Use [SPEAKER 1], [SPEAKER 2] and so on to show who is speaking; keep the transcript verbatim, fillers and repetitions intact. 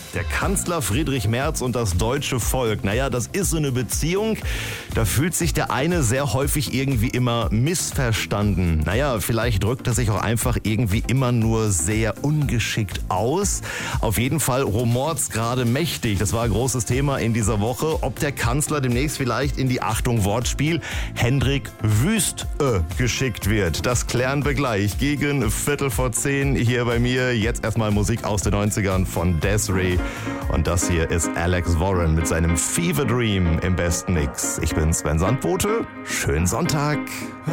[SPEAKER 1] Der Kanzler Friedrich Merz und das deutsche Volk. Naja, das ist so eine Beziehung, da fühlt sich der eine sehr häufig irgendwie immer missverstanden. Naja, vielleicht drückt er sich auch einfach irgendwie immer nur sehr ungeschickt aus. Auf jeden Fall rumort's gerade mächtig. Das war ein großes Thema in dieser Woche, ob der Kanzler demnächst vielleicht in die, Achtung, Wortspiel, Hendrik Wüst äh, geschickt wird. Das klären wir gleich gegen Viertel vor zehn hier bei mir. Jetzt erstmal Musik aus den neunzigern von Des'ree. Und das hier ist Alex Warren mit seinem Fever Dream im besten Mix. Ich bin Sven Sandbote. Schönen Sonntag.